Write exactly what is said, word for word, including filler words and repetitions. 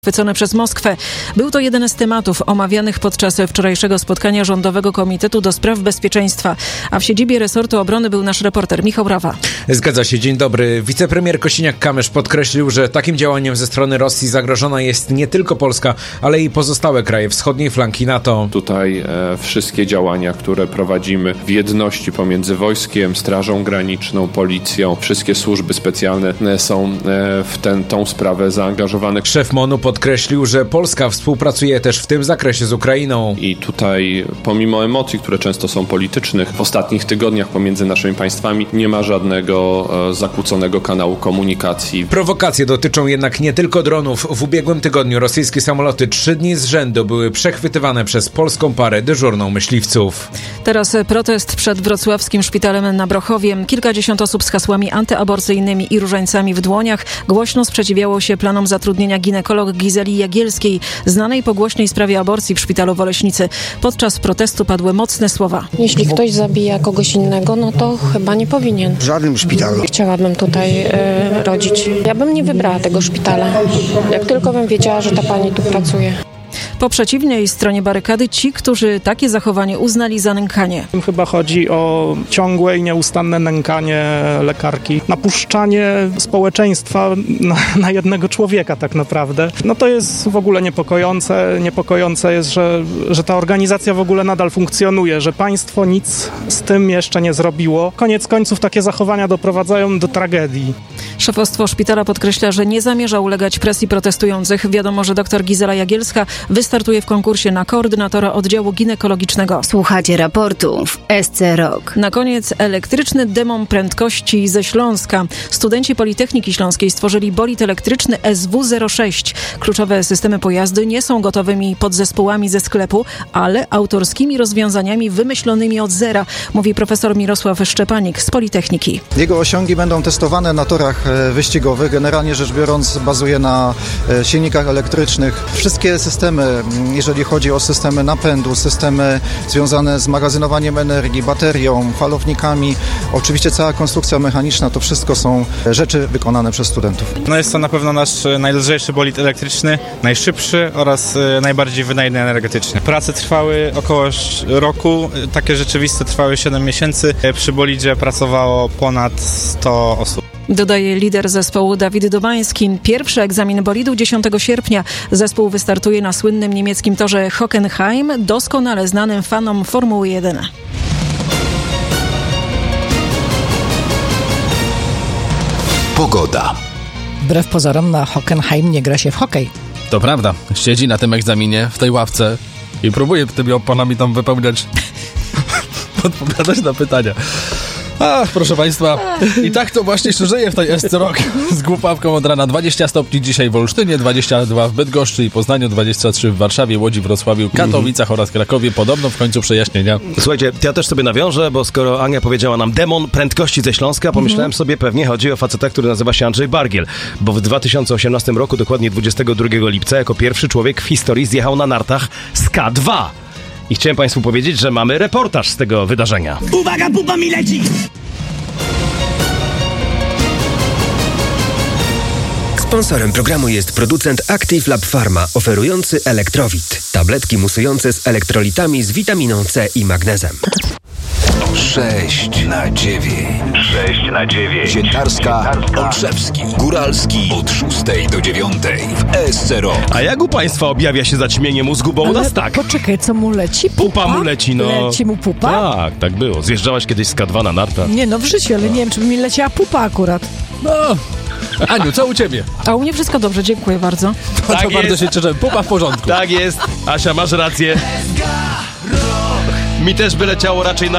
Chwycony przez Moskwę. Był to jeden z tematów omawianych podczas wczorajszego spotkania Rządowego Komitetu do Spraw Bezpieczeństwa. A w siedzibie resortu obrony był nasz reporter Michał Rawa. Zgadza się, dzień dobry. Wicepremier Kosiniak-Kamysz podkreślił, że takim działaniem ze strony Rosji zagrożona jest nie tylko Polska, ale i pozostałe kraje wschodniej flanki NATO. Tutaj e, wszystkie działania, które prowadzimy w jedności pomiędzy wojskiem, Strażą Graniczną, Policją, wszystkie służby specjalne e, są e, w ten, tą sprawę zaangażowane. Szef MONU podkreślił, że Polska współpracuje też w tym zakresie z Ukrainą. I tutaj pomimo emocji, które często są politycznych, w ostatnich tygodniach pomiędzy naszymi państwami nie ma żadnego e, zakłóconego kanału komunikacji. Prowokacje dotyczą jednak nie tylko dronów. W ubiegłym tygodniu rosyjskie samoloty trzy dni z rzędu były przechwytywane przez polską parę dyżurną myśliwców. Teraz protest przed wrocławskim szpitalem na Brochowie. Kilkadziesiąt osób z hasłami antyaborcyjnymi i różańcami w dłoniach głośno sprzeciwiało się planom zatrudnienia ginekolog Gizeli Jagielskiej, znanej po głośnej sprawie aborcji w szpitalu w Oleśnicy. Podczas protestu padły mocne słowa. Jeśli ktoś zabija kogoś innego, no to chyba nie powinien. W żadnym szpitalu. Chciałabym tutaj e, rodzić. Ja bym nie wybrała tego szpitala, jak tylko bym wiedziała, że ta pani tu pracuje. Po przeciwnej stronie barykady ci, którzy takie zachowanie uznali za nękanie. Chyba chodzi o ciągłe i nieustanne nękanie lekarki, napuszczanie społeczeństwa na, na jednego człowieka tak naprawdę. No to jest w ogóle niepokojące. Niepokojące jest, że, że ta organizacja w ogóle nadal funkcjonuje, że państwo nic z tym jeszcze nie zrobiło. Koniec końców takie zachowania doprowadzają do tragedii. Szefostwo szpitala podkreśla, że nie zamierza ulegać presji protestujących. Wiadomo, że dr Gizela Jagielska wystartuje w konkursie na koordynatora oddziału ginekologicznego. Słuchacie raportu w S C Rock. Na koniec elektryczny demon prędkości ze Śląska. Studenci Politechniki Śląskiej stworzyli bolid elektryczny S W zero sześć. Kluczowe systemy pojazdy nie są gotowymi podzespołami ze sklepu, ale autorskimi rozwiązaniami wymyślonymi od zera, mówi profesor Mirosław Szczepanik z Politechniki. Jego osiągi będą testowane na torach wyścigowych. Generalnie rzecz biorąc bazuje na silnikach elektrycznych. Wszystkie systemy, jeżeli chodzi o systemy napędu, systemy związane z magazynowaniem energii, baterią, falownikami, oczywiście cała konstrukcja mechaniczna, to wszystko są rzeczy wykonane przez studentów. No jest to na pewno nasz najlżejszy bolid elektryczny, najszybszy oraz najbardziej wydajny energetycznie. Prace trwały około roku, takie rzeczywiste trwały siedem miesięcy. Przy bolidzie pracowało ponad sto osób. Dodaje lider zespołu Dawid Dobański. Pierwszy egzamin bolidu dziesiątego sierpnia. Zespół wystartuje na słynnym niemieckim torze Hockenheim, doskonale znanym fanom Formuły jeden. Pogoda. Wbrew pozorom na Hockenheim nie gra się w hokej. To prawda. Siedzi na tym egzaminie, w tej ławce i próbuje tymi oponami tam wypełniać, odpowiadać na pytania. Ach, proszę Państwa, i tak to właśnie się żyje w tej S C Rock z głupawką od rana. dwadzieścia stopni dzisiaj w Olsztynie, dwadzieścia dwa w Bydgoszczy i Poznaniu, dwadzieścia trzy w Warszawie, Łodzi, Wrocławiu, Katowicach oraz Krakowie. Podobno w końcu przejaśnienia. Słuchajcie, ja też sobie nawiążę, bo skoro Ania powiedziała nam demon prędkości ze Śląska, pomyślałem mhm. sobie, pewnie chodzi o faceta, który nazywa się Andrzej Bargiel, bo w dwa tysiące osiemnastym roku, dokładnie dwudziestego drugiego lipca, jako pierwszy człowiek w historii zjechał na nartach z K dwa. I chciałem Państwu powiedzieć, że mamy reportaż z tego wydarzenia. Uwaga, pupa mi leci! Sponsorem programu jest producent Active Lab Pharma, oferujący Elektrowit. Tabletki musujące z elektrolitami z witaminą C i magnezem. sześć na dziewięć. sześć na dziewięć. Sientarska, Olszewski, Góralski od szóstej do dziewiątej w S C Rock. A jak u Państwa objawia się zaćmienie mózgu? Bo u nas tak. Poczekaj, co mu leci? Pupa? Pupa mu leci, no. Leci mu pupa? Tak, tak było. Zjeżdżałaś kiedyś z K dwa na narta? Nie, no w życiu, ale nie wiem, czy by mi leciała pupa akurat. No, Aniu, co u Ciebie? A u mnie wszystko dobrze, dziękuję bardzo. To, tak to bardzo się cieszę. Pupa w porządku. Tak jest. Asia, masz rację. Mi też by leciało raczej na